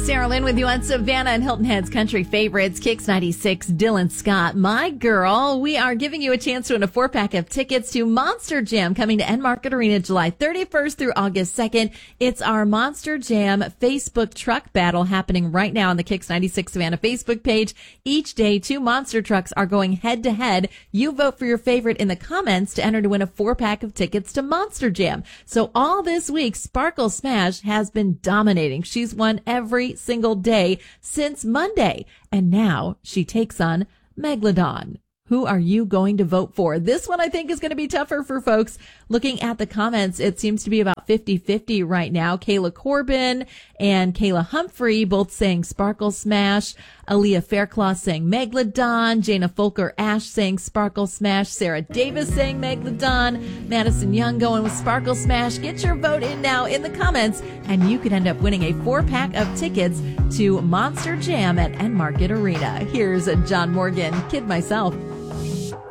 Sarah Lynn with you on Savannah and Hilton Head's Country Favorites, Kicks 96, Dylan Scott, my girl. We are giving you a chance to win a 4-pack of tickets to Monster Jam coming to Enmarket Arena July 31st through August 2nd. It's our Monster Jam Facebook truck battle happening right now on the Kicks 96 Savannah Facebook page. Each day, 2 monster trucks are going head to head. You vote for your favorite in the comments to enter to win a 4-pack of tickets to Monster Jam. So all this week, Sparkle Smash has been dominating. She's won every single day since Monday. And now she takes on Megalodon. Who are you going to vote for? This one I think is going to be tougher for folks. Looking at the comments, it seems to be about 50-50 right now. Kayla Corbin and Kayla Humphrey both saying Sparkle Smash. Aaliyah Faircloth saying Megalodon. Jana Folker Ash saying Sparkle Smash. Sarah Davis saying Megalodon. Madison Young going with Sparkle Smash. Get your vote in now in the comments, and you could end up winning a 4-pack of tickets to Monster Jam at Enmarket Arena. Here's John Morgan, Kid Myself.